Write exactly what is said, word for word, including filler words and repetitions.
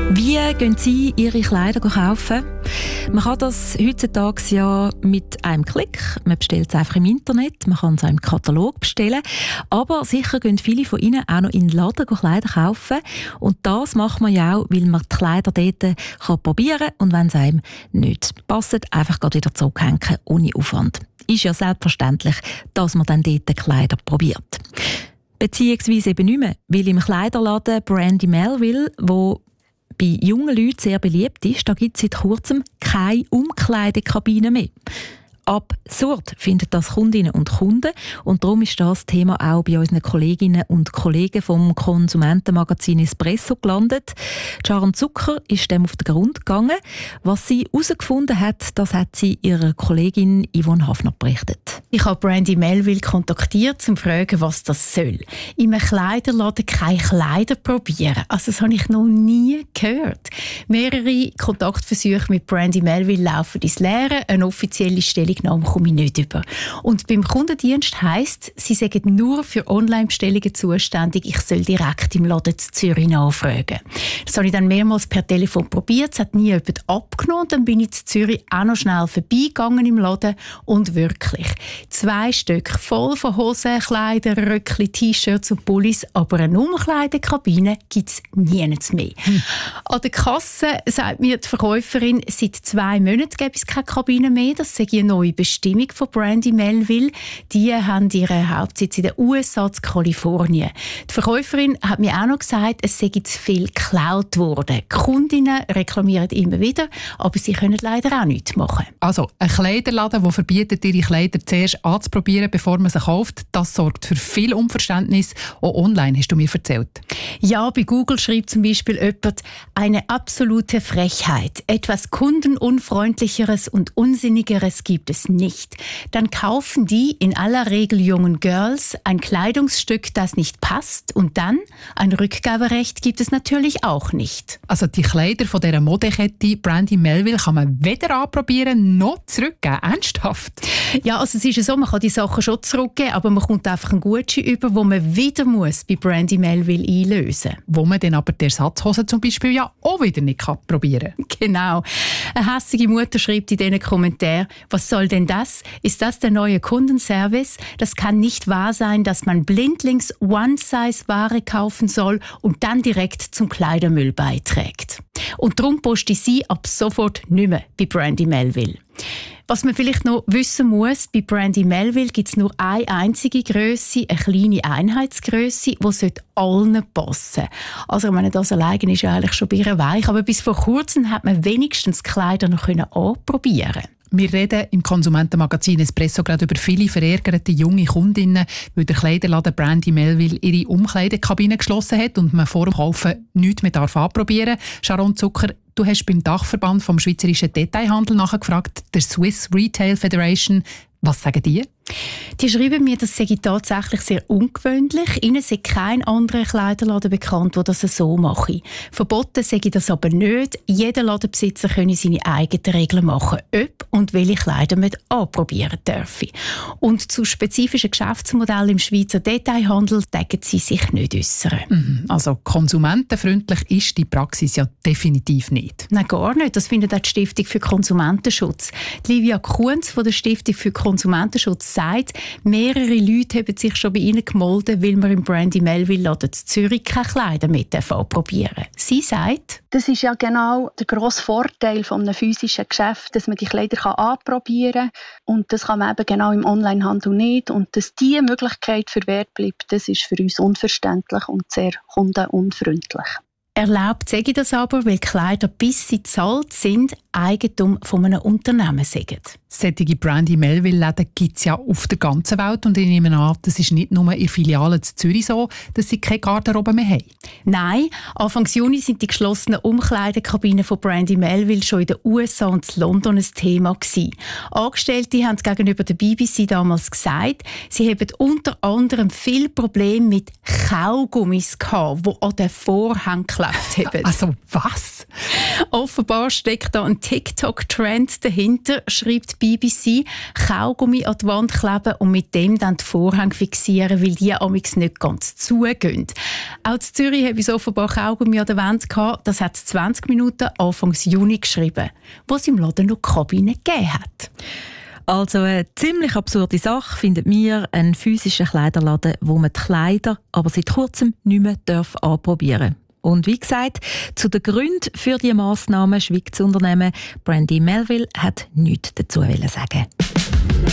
Wie gehen Sie Ihre Kleider kaufen? Man kann das heutzutage ja mit einem Klick. Man bestellt es einfach im Internet, man kann es auch im Katalog bestellen. Aber sicher gehen viele von Ihnen auch noch in den Laden Kleider kaufen. Und das macht man ja auch, weil man die Kleider dort kann probieren kann. Und wenn es einem nicht passt, einfach gerade wieder zurückhängen, ohne Aufwand. Ist ja selbstverständlich, dass man dann dort die Kleider probiert. Beziehungsweise eben nicht mehr, weil im Kleiderladen Brandy Melville, wo bei jungen Leuten sehr beliebt ist, da gibt es seit kurzem keine Umkleidekabine mehr. Absurd finden das Kundinnen und Kunden und darum ist das Thema auch bei unseren Kolleginnen und Kollegen vom Konsumentenmagazin Espresso gelandet. Sharon Zucker ist dem auf den Grund gegangen. Was sie herausgefunden hat, das hat sie ihrer Kollegin Yvonne Hafner berichtet. Ich habe Brandy Melville kontaktiert, um zu fragen, was das soll. In einem Kleiderladen keine Kleider probieren. Also das habe ich noch nie gehört. Mehrere Kontaktversuche mit Brandy Melville laufen ins Leere. Eine offizielle Stellungnahme komme ich nicht über. Und beim Kundendienst heisst, sie sagen nur für Online-Bestellungen zuständig. Ich soll direkt im Laden zu Zürich nachfragen. Das habe ich dann mehrmals per Telefon probiert. Es hat nie jemand abgenommen. Dann bin ich zu Zürich auch noch schnell vorbeigegangen im Laden. Und wirklich, zwei Stück voll von Hosen, Kleidern, Röckchen, T-Shirts und Pullis. Aber eine Umkleidekabine gibt es nirgends mehr. Hm. An der Kasse sagt mir die Verkäuferin, seit zwei Monaten gäbe es keine Kabine mehr. Das sei eine neue Bestimmung von Brandy Melville. Die haben ihren Hauptsitz in den U S A, in Kalifornien. Die Verkäuferin hat mir auch noch gesagt, es sei zu viel geklaut worden. Die Kundinnen reklamieren immer wieder, aber sie können leider auch nichts machen. Also, ein Kleiderladen, der verbietet, ihre Kleider zuerst anzuprobieren, bevor man sie kauft, das sorgt für viel Unverständnis. Auch online, hast du mir erzählt. Ja, bei Google schreibt zum Beispiel jemand, eine absolute Frechheit. Etwas kundenunfreundlicheres und unsinnigeres gibt es nicht. Dann kaufen die in aller Regel jungen Girls ein Kleidungsstück, das nicht passt und dann ein Rückgaberecht gibt es natürlich auch nicht. Also die Kleider von dieser Modekette Brandy Melville kann man weder anprobieren noch zurückgeben. Ernsthaft? Ja, also es ist ja so, man kann die Sachen schon zurückgeben, aber man kommt einfach einen Gutschein über, wo man wieder muss bei Brandy Melville einlösen muss. Wo man dann aber die Ersatzhose zum Beispiel ja auch wieder nicht kann probieren kann. Genau. Eine hässige Mutter schreibt in diesen Kommentaren, was soll denn das? Ist das der neue Kundenservice? Das kann nicht wahr sein, dass man blindlings One-Size-Ware kaufen soll und dann direkt zum Kleidermüll beiträgt. Und darum poste ich sie ab sofort nicht mehr bei Brandy Melville. Was man vielleicht noch wissen muss, bei Brandy Melville gibt es nur eine einzige Grösse, eine kleine Einheitsgrösse, die allen passen sollte. Also ich meine, das alleine ist ja eigentlich schon weich, aber bis vor kurzem hat man wenigstens Kleider noch anprobieren können. Wir reden im Konsumentenmagazin Espresso gerade über viele verärgerte junge Kundinnen, weil der Kleiderladen Brandy Melville ihre Umkleidekabine geschlossen hat und man vor dem Kaufen nichts mehr anprobieren darf. Sharon Zucker, du hast beim Dachverband vom Schweizerischen Detailhandel nachgefragt, der Swiss Retail Federation. Was sagen die? Die schreiben mir, das sei tatsächlich sehr ungewöhnlich. Ihnen sei kein anderer Kleiderladen bekannt, der das so mache. Verboten sei das aber nicht. Jeder Ladenbesitzer könne seine eigenen Regeln machen, ob und welche Kleider man anprobieren dürfe. Und zu spezifischen Geschäftsmodellen im Schweizer Detailhandel decken sie sich nicht äußern. Mhm. Also konsumentenfreundlich ist die Praxis ja definitiv nicht. Nein, gar nicht. Das findet auch die Stiftung für Konsumentenschutz. Die Livia Kunz von der Stiftung für Konsumentenschutz sagt, mehrere Leute haben sich schon bei ihnen gemeldet, weil man im Brandy Melville Laden in Zürich keine Kleider mehr probieren darf. Sie sagt, das ist ja genau der grosse Vorteil von einem physischen Geschäft, dass man die Kleider anprobieren kann. Und das kann man eben genau im Onlinehandel nicht. Und dass diese Möglichkeit verwehrt bleibt, das ist für uns unverständlich und sehr kundenunfreundlich. Erlaubt sage ich das aber, weil Kleider, bis sie zahlt sind, Eigentum von einem Unternehmen sind. Solche Brandy Melville-Läden gibt es ja auf der ganzen Welt und ich nehme an, das ist nicht nur in Filialen in Zürich so, dass sie keine Garderobe mehr haben. Nein, Anfang Juni sind die geschlossenen Umkleidekabinen von Brandy Melville schon in den U S A und in London ein Thema gewesen. Angestellte haben gegenüber der B B C damals gesagt, sie haben unter anderem viel Probleme mit Kaugummis gehabt, die an den Vorhang geklebt haben. Also was? Offenbar steckt da ein TikTok-Trend dahinter, schreibt die B B C. Kaugummi an die Wand kleben und mit dem dann die Vorhänge fixieren, weil die amigs nicht ganz zugehen. Auch in Zürich habe ich offenbar Kaugummi an der Wand gehabt. Das hat es zwanzig Minuten Anfang Juni geschrieben, wo es im Laden noch Kabinen gegeben hat. Also eine ziemlich absurde Sache findet mir einen physischen Kleiderladen, wo man die Kleider aber seit kurzem nicht mehr darf anprobieren. Und wie gesagt, zu den Gründen für diese Massnahmen schweigt das Unternehmen. Brandy Melville hat nichts dazu sagen.